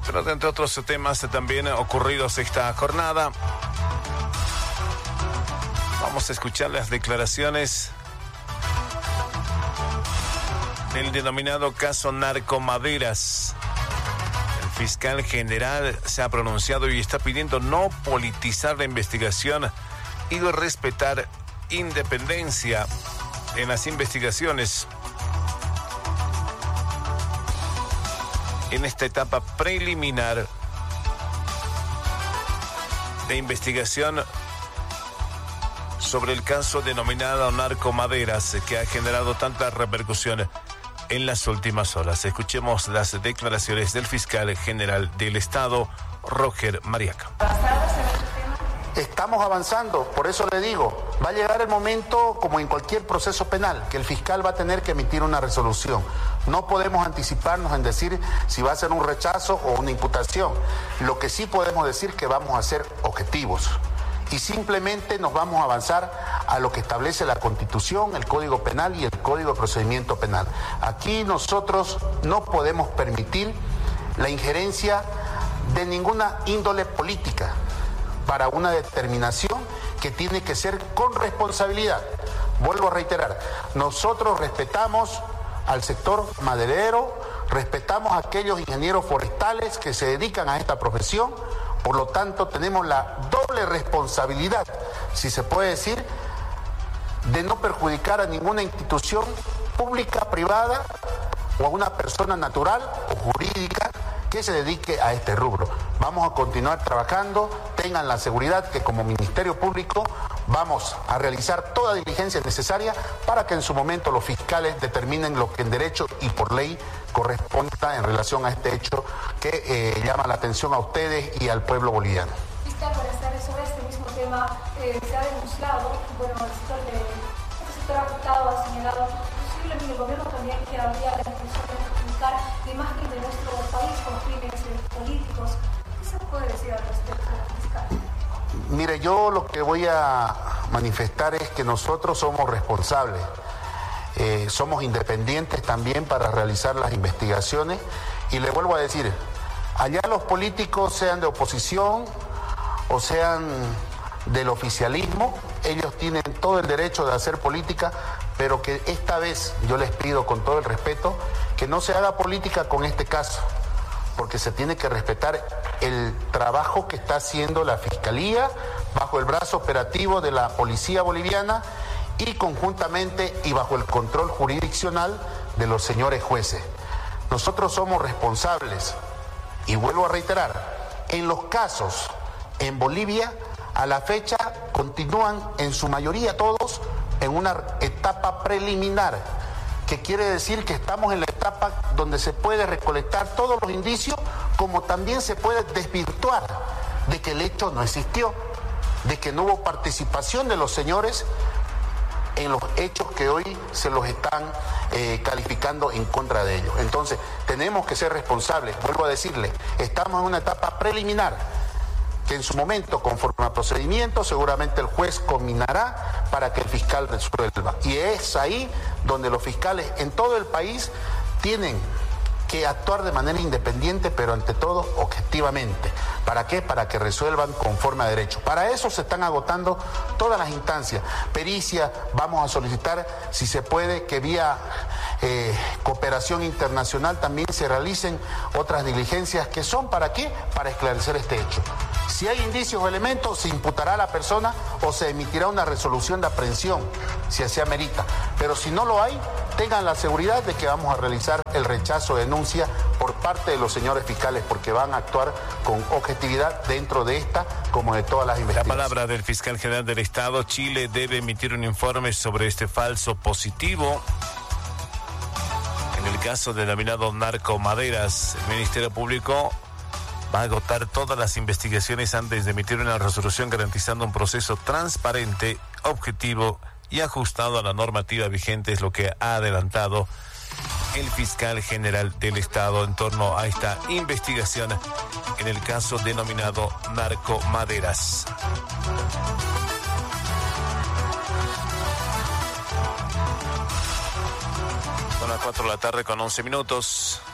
Pero de entre otros temas también ocurridos esta jornada, vamos a escuchar las declaraciones del denominado caso Narcomaderas. El fiscal general se ha pronunciado y está pidiendo no politizar la investigación y respetar independencia en las investigaciones. En esta etapa preliminar de investigación sobre el caso denominado Narcomaderas, que ha generado tanta repercusión en las últimas horas. Escuchemos las declaraciones del fiscal general del Estado, Roger Mariaca. Estamos avanzando, por eso le digo, va a llegar el momento, como en cualquier proceso penal, que el fiscal va a tener que emitir una resolución. No podemos anticiparnos en decir si va a ser un rechazo o una imputación. Lo que sí podemos decir que vamos a ser objetivos y simplemente nos vamos a avanzar a lo que establece la Constitución, el Código Penal y el Código de Procedimiento Penal. Aquí nosotros no podemos permitir la injerencia de ninguna índole política para una determinación que tiene que ser con responsabilidad. Vuelvo a reiterar, nosotros respetamos al sector maderero, respetamos a aquellos ingenieros forestales que se dedican a esta profesión, por lo tanto tenemos la doble responsabilidad, si se puede decir, de no perjudicar a ninguna institución pública, privada o a una persona natural o jurídica que se dedique a este rubro. Vamos a continuar trabajando, tengan la seguridad que como Ministerio Público vamos a realizar toda diligencia necesaria para que en su momento los fiscales determinen lo que en derecho y por ley corresponda en relación a este hecho que llama la atención a ustedes y al pueblo boliviano. Fiscal, buenas tardes. Sobre este mismo tema se ha denunciado, bueno, el sector afectado ha señalado posiblemente el gobierno también que habría la intención de perjudicar la imagen de nuestro país con fines políticos. ¿Qué se puede decir al respecto, fiscal? Mire, yo lo que voy a manifestar es que nosotros somos responsables, somos independientes también para realizar las investigaciones y le vuelvo a decir, allá los políticos sean de oposición o sean del oficialismo, ellos tienen todo el derecho de hacer política, pero que esta vez yo les pido con todo el respeto que no se haga política con este caso, porque se tiene que respetar el trabajo que está haciendo la Fiscalía bajo el brazo operativo de la Policía Boliviana y conjuntamente y bajo el control jurisdiccional de los señores jueces. Nosotros somos responsables y vuelvo a reiterar, en los casos en Bolivia a la fecha continúan en su mayoría todos en una etapa preliminar, que quiere decir que estamos en la etapa donde se puede recolectar todos los indicios, como también se puede desvirtuar de que el hecho no existió, de que no hubo participación de los señores en los hechos que hoy se los están calificando en contra de ellos. Entonces, tenemos que ser responsables. Vuelvo a decirle, estamos en una etapa preliminar, que en su momento, conforme a procedimiento, seguramente el juez combinará para que el fiscal resuelva. Y es ahí donde los fiscales en todo el país tienen que actuar de manera independiente, pero ante todo objetivamente. ¿Para qué? Para que resuelvan conforme a derecho. Para eso se están agotando todas las instancias. Pericia, vamos a solicitar, si se puede, que vía cooperación internacional también se realicen otras diligencias que son ¿para qué? Para esclarecer este hecho. Si hay indicios o elementos, se imputará a la persona o se emitirá una resolución de aprehensión, si así amerita. Pero si no lo hay, tengan la seguridad de que vamos a realizar el rechazo de denuncia por parte de los señores fiscales, porque van a actuar con objetividad dentro de esta como de todas las investigaciones. La palabra del fiscal general del Estado. Chile debe emitir un informe sobre este falso positivo. En el caso denominado Narcomaderas, el Ministerio Público va a agotar todas las investigaciones antes de emitir una resolución garantizando un proceso transparente, objetivo y ajustado a la normativa vigente, es lo que ha adelantado el fiscal general del Estado en torno a esta investigación en el caso denominado Narcomaderas. Son las 4 de la tarde con 11 minutos.